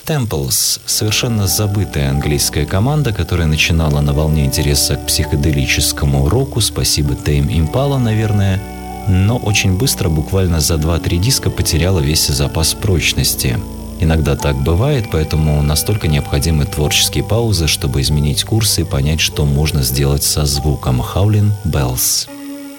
Temples — совершенно забытая английская команда, которая начинала на волне интереса к психоделическому року, спасибо Tame Impala, наверное, но очень быстро, буквально за 2-3 диска, потеряла весь запас прочности. Иногда так бывает, поэтому настолько необходимы творческие паузы, чтобы изменить курс и понять, что можно сделать со звуком. Howlin' Bells.